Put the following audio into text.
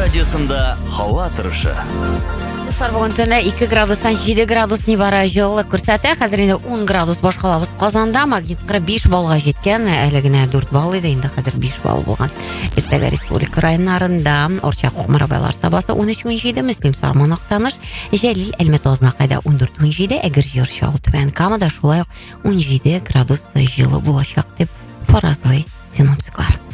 радиосында һава торышы. Бүгін түні 2 градустан 7 градус небары жылы көрсәтә. Хәзер инде 10 градус башкалабыз Казанда, магниткыры 5 балга җиткән. Әле генә 4 балл иде, инде хәзер 5 балл булган. Иртәгә республика районнарында Орчак Кумарабайлар сабасы 13-17, Мөслим Сарман Актаныш, Җәлил Әлмәт Азнакайда 14-17, Әгер Җырчау Түбән Камада шулай ук 17 градус җылы булачак дип фаразлый синоптиклар.